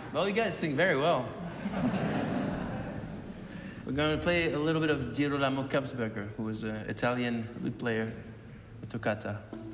Well, you guys sing very well. We're going to play a little bit of Girolamo Kapsberger, who was an Italian lute player, a toccata.